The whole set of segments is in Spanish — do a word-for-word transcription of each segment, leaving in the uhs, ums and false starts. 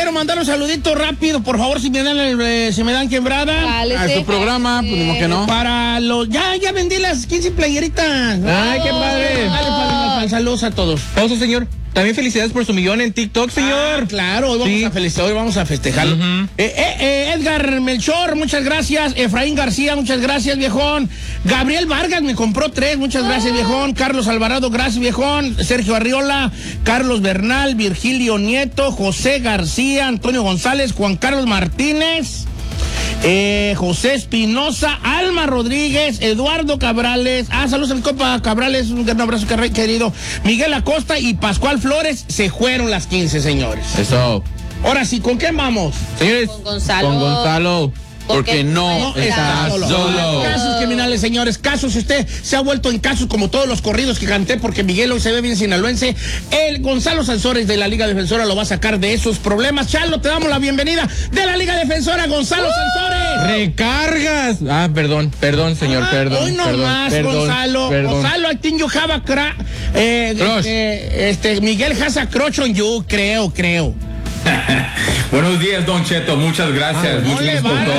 quiero mandar un saludito rápido, por favor, si me dan el, eh, si me dan quebrada. A su programa, pues como que no. Para los, ya, ya vendí las quince playeritas. Ay, qué padre. Dale, para, saludos a todos. Pausa, señor. También felicidades por su millón en TikTok, señor. Ah, claro, hoy vamos sí. a felicitar, hoy vamos a festejarlo. Uh-huh. eh, eh, eh, Edgar Melchor, muchas gracias. Efraín García, muchas gracias, viejón. Gabriel Vargas me compró tres, muchas gracias, viejón. Carlos Alvarado, gracias, viejón. Sergio Arriola, Carlos Bernal, Virgilio Nieto, José García, Antonio González, Juan Carlos Martínez. Eh, José Espinosa, Alma Rodríguez, Eduardo Cabrales, ah, saludos al compa Cabrales, un gran abrazo querido, Miguel Acosta y Pascual Flores. Se fueron las quince, señores. Eso. Ahora sí, ¿con qué vamos? Señores, con Gonzalo. Con Gonzalo. Porque no, no está solo. solo. Casos criminales, señores, casos. Usted se ha vuelto en casos como todos los corridos que canté, porque Miguel hoy se ve bien sinaloense. El Gonzalo Sansores de la Liga Defensora lo va a sacar de esos problemas. Charlo, te damos la bienvenida de la Liga Defensora, Gonzalo ¡Uh! Sansores. ¡Recargas! Ah, perdón, perdón, señor, ah, perdón. Hoy no perdón, más, perdón, Gonzalo. Perdón. Gonzalo, I think you have a cra eh, este, este, Miguel has a crush on you, creo, creo. Buenos días, Don Cheto, muchas gracias. Ah, no muchas le por vale.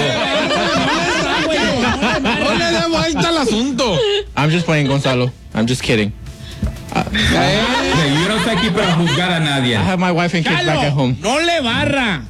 todo. No le da vuelta al asunto. I'm just playing, Gonzalo. I'm just kidding. Uh, hey, yo no estoy aquí para juzgar a nadie. I have my wife and kids Chalo, back at home. No le barra.